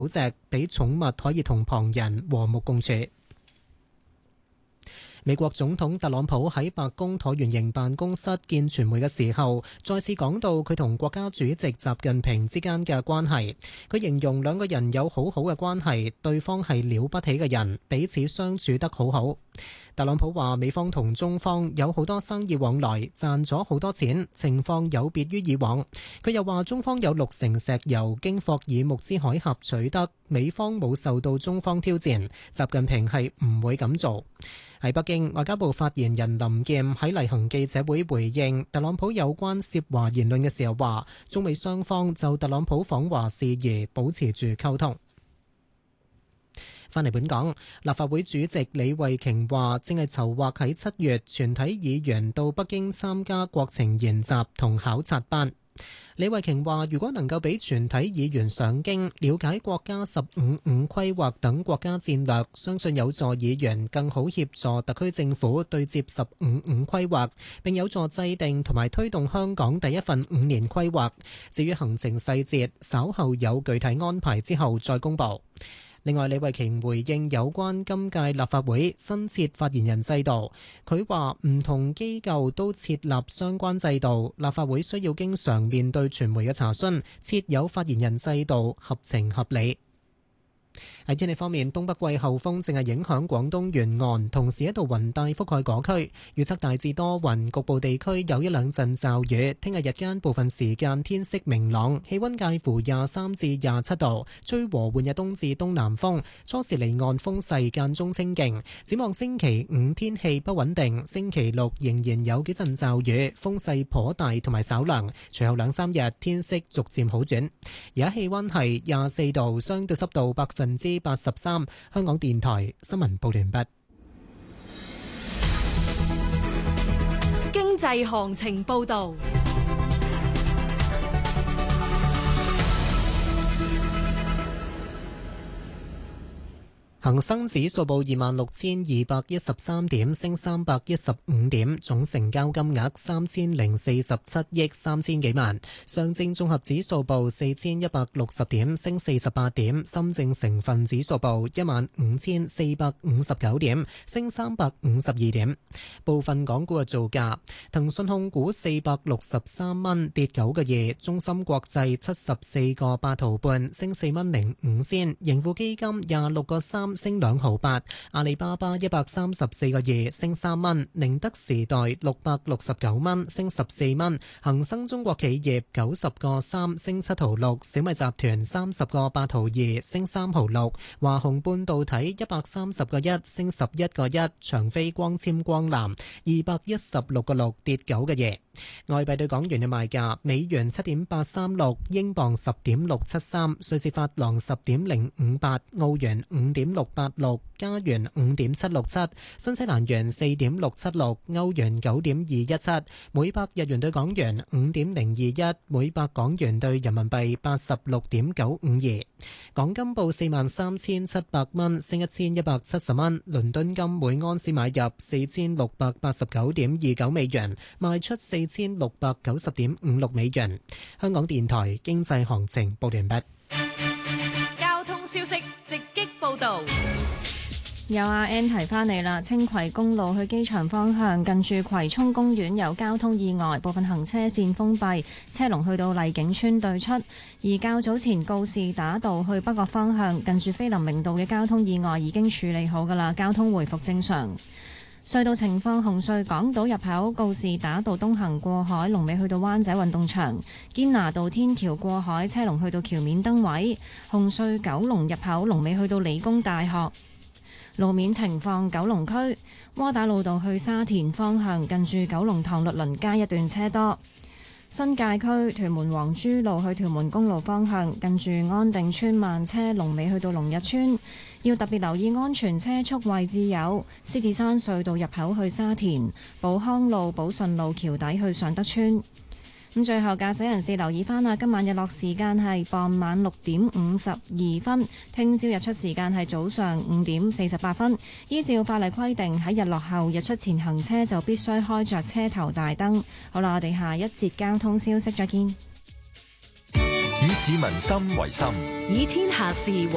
狗隻俾寵物可以同旁人和睦共處。美國總統特朗普喺白宮橢圓形辦公室見傳媒嘅時候，再次講到佢同國家主席習近平之間嘅關係。佢形容兩個人有好好嘅關係，對方係了不起嘅人，彼此相處得好好。特朗普話美方同中方有好多生意往來，賺咗好多錢，情況有別於以往。佢又話中方有60成石油經霍爾木茲海峽取得，美方冇受到中方挑戰，習近平係唔會咁做。喺北京，外交部發言人林劍喺例行記者會回應特朗普有關涉華言論嘅時候話，中美雙方就特朗普訪華事宜保持住溝通。返嚟本港，立法會主席李慧瓊話正係籌劃喺7月全體議員到北京參加國情研習同考察班。李慧瓊話如果能夠俾全體議員上京了解國家15/5規劃等國家戰略，相信有助議員更好協助特區政府對接15/5規劃，並有助制定同埋推動香港第一份5年規劃。至於行程細節，稍後有具體安排之後再公佈。另外，李慧瓊回應有關今屆立法會新設發言人制度，佢話唔同機構都設立相關制度，立法會需要經常面對傳媒嘅查詢，設有發言人制度合情合理。喺天氣方面，東北季候風正係影響廣東沿岸，同時一道雲帶覆蓋嗰區，預測大致多雲，局部地區有一兩陣驟雨。聽日日間部分時間天色明朗，氣溫介乎23至27度，吹和緩日東至東南風，初時離岸風勢間中清勁。展望星期5天氣不穩定，星期6仍然有幾陣驟雨，風勢頗大同埋稍涼。隨後2-3日天色逐漸好轉。而家氣溫係24度，相對濕度83%。香港電台新聞報完畢。 經濟行情報道。 恒生指數報26,213點，升315點，總成交金額3047億3千幾萬。上證綜合指數報4160點，升48點。深證成分指數報15,459點，升352點。部分港股嘅造價：騰訊控股463蚊，跌9個2；中芯國際74個8毫半，升4蚊05仙；盈富基金26個3。升2毫8，阿里巴巴134個2，升3蚊，寧德時代669蚊，升14蚊，恒生中國企業90個3，升7毫6，小米集團30個8毫2，升3毫6，華虹半導體130個1，升11個1，長飛光纖光纜216個6，跌9個2。外幣對港元嘅賣價：美元7.836，英鎊10.673，瑞士法郎10.058，澳元5.686，加元5.767，新西蘭元4.676，歐元9.217，每百日元對港元5.021，每百港元對人民幣86.952。港金報43,700蚊，升1170蚊。倫敦金每安士買入4689.29美元，賣出4690.56美元。香港電台經濟行情報完畢。 交通消息直擊報道。 有阿 N 提翻嚟啦，青葵公路去機場方向近住葵涌公園有交通意外，部分行車線封閉，車龍去到麗景村對出。而較早前告士打道去北角方向近住菲林明道嘅交通意外已經處理好㗎啦，交通回復正常。隧道情況：紅隧港島入口告士打道東行過海，龍尾去到灣仔運動場；堅拿道天橋過海，車龍去到橋面燈位；紅隧九龍入口龍尾去到理工大學。路面情況：九龍區窩打老道去沙田方向近住九龍塘律倫街一段車多。新界區屯門黃珠路去屯門公路方向近住安定村慢車，龍尾去到龍日村。要特別留意安全車速位置有獅子山隧道入口去沙田、寶康路、寶順路橋底去尚德村。咁最後駕駛人士留意翻啦，今晚日落時間係傍晚6:52分，聽朝日出時間係早上5:48分。依照法例規定，喺日落後日出前行車就必須開着車頭大燈。好啦，我哋下一節交通消息再見。 以市民心為心， 以天下事為